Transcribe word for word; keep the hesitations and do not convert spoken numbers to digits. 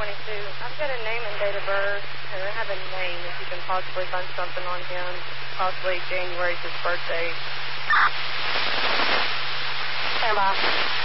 twenty-two. I've got a name and date of birth. I have a name if you can possibly find something on him. Possibly January's his birthday. Stand by.